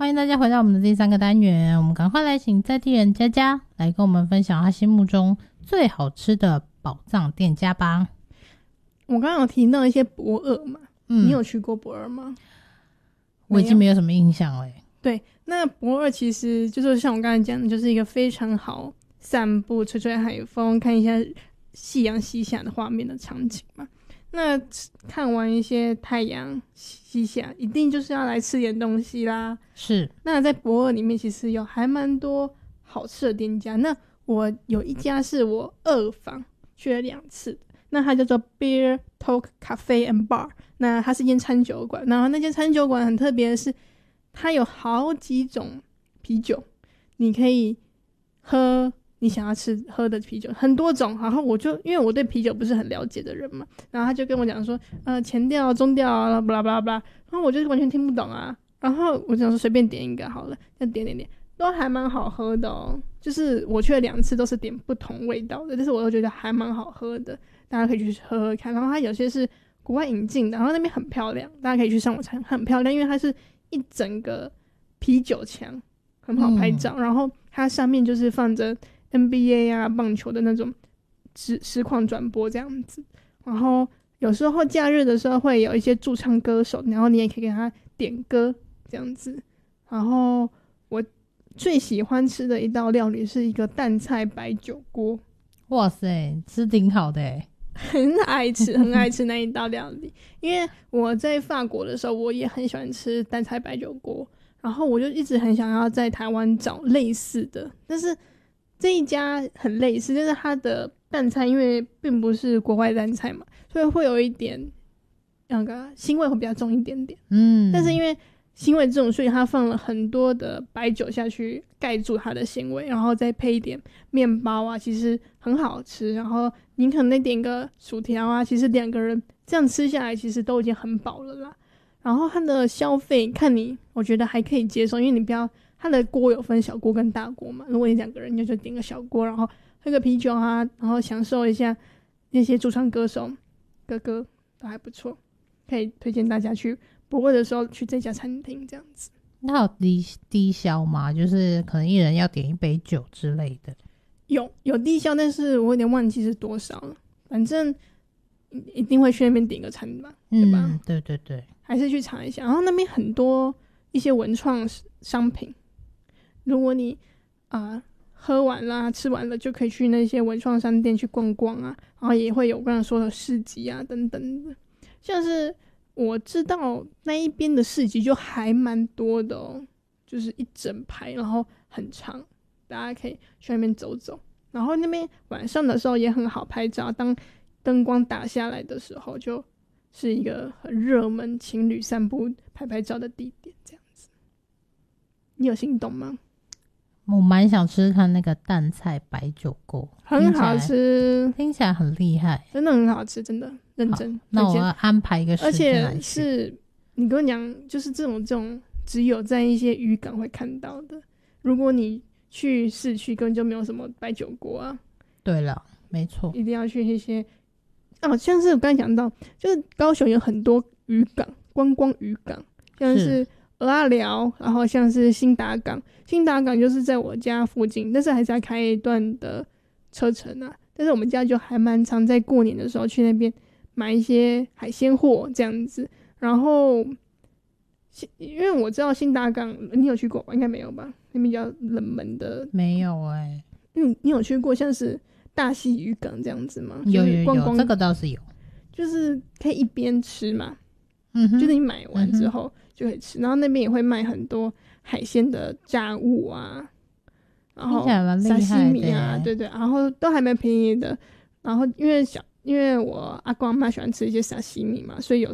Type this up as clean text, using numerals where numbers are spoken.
欢迎大家回到我们的第3个单元，我们赶快来请在地人佳佳来跟我们分享他心目中最好吃的宝藏店家吧。 我刚刚有提到一些博尔嘛，你有去过博尔吗？ 我已经没有什么印象了。 对，那博尔其实就是像我刚才讲的，就是一个非常好散步、吹吹海风、看一下夕阳西下的画面的场景嘛。那看完一些太阳西下，一定就是要来吃点东西啦。 是。那在博尔里面其实有还蛮多好吃的店家，那我有一家是我2访去了2次的，那它叫做 Beer Talk Cafe and Bar， 那它是一间餐酒馆，然后那间餐酒馆很特别的是它有好几种啤酒，你可以喝你想要喝的啤酒，很多种。然后我就因为我对啤酒不是很了解的人嘛，然后他就跟我讲说前调中调啊blah blah blah， 然后我就完全听不懂啊，然后我就想说随便点一个好了，就点都还蛮好喝的哦。就是我去了2次都是点不同味道的，但是我都觉得还蛮好喝的，大家可以去喝喝看。然后它有些是国外引进的，然后那边很漂亮，大家可以去上网看，很漂亮，因为它是一整个啤酒墙，很好拍照。然后它上面就是放着 NBA 啊棒球的那种实况转播这样子，然后有时候假日的时候会有一些驻唱歌手，然后你也可以给他点歌这样子。然后我最喜欢吃的一道料理是一个淡菜白酒锅。 哇塞，吃挺好的耶。 很爱吃很爱吃那一道料理，因为我在法国的时候我也很喜欢吃淡菜白酒锅，然后我就一直很想要在台湾找类似的，但是这一家很类似，但是它的淡菜因为并不是国外淡菜嘛，所以会有一点那个腥味会比较重一点点。但是因为腥味重，所以它放了很多的白酒下去盖住它的腥味，然后再配一点面包啊，其实很好吃。然后你可能再点个薯条啊，其实2个人这样吃下来其实都已经很饱了啦。然后它的消费看你，我觉得还可以接受，因为你不要它的锅有分小锅跟大锅嘛，如果你2个人就点个小锅，然后喝个啤酒啊，然后享受一下那些驻唱歌手哥哥都还不错，可以推荐大家去博尔的时候去这家餐厅这样子。 那有低消吗？就是可能一人要点1杯酒之类的。 有低消，但是我有点忘记是多少了，反正一定会去那边点个餐吧，对吧？ 对对对， 还是去查一下。然后那边很多一些文创商品，如果你喝完啦吃完了就可以去那些文创商店去逛逛啊，然后也会有刚才说的市集啊等等的。像是我知道那一边的市集就还蛮多的哦，就是一整排，然后很长，大家可以去那边走走。然后那边晚上的时候也很好拍照，当灯光打下来的时候就是一个很热门情侣散步拍照的地点这样子。你有心动吗？ 我蛮想吃看那个淡菜白酒锅， 很好吃， 听起来很厉害， 真的很好吃，真的认真。 那我要安排一个时间来去。 而且是你跟我讲，就是这种只有在一些渔港会看到的，如果你去市区根本就没有什么白酒锅啊。 对了，没错， 一定要去一些像是我刚才讲到，就是高雄有很多渔港，观光渔港，像是蚵仔寮，然后像是新达港就是在我家附近，但是还是要开一段的车程啊。但是我们家就还蛮常在过年的时候去那边买一些海鲜货这样子。然后因为我知道新达港你有去过吧？应该没有吧，那边比较冷门的。 没有你有去过像是大溪渔港这样子吗？ 有这个倒是有， 就是可以一边吃嘛，就是你买完之后就可以吃。然后那边也会卖很多海鲜的炸物啊，然后沙西米啊，对对，然后都还蛮便宜的。然后因为我阿公阿嬷喜欢吃一些沙西米嘛，所以有